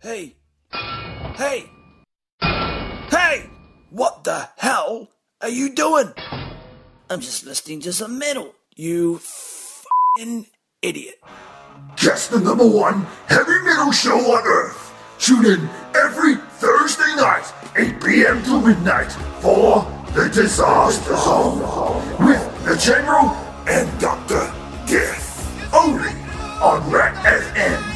Hey! Hey! Hey! What the hell are you doing? I'm just listening to some metal, you f***ing idiot. Just the #1 heavy metal show on Earth. Tune in every Thursday night, 8 p.m. to midnight, for The Disaster Zone with the General and Dr. Death. Only on Rat FM.